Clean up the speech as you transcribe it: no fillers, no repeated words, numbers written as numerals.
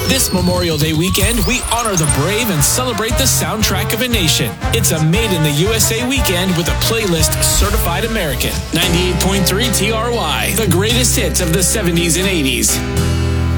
This Memorial Day weekend, we honor the brave and celebrate the soundtrack of a nation. It's a Made in the USA weekend with a playlist certified American. 98.3 TRY, the greatest hits of the 70s and 80s.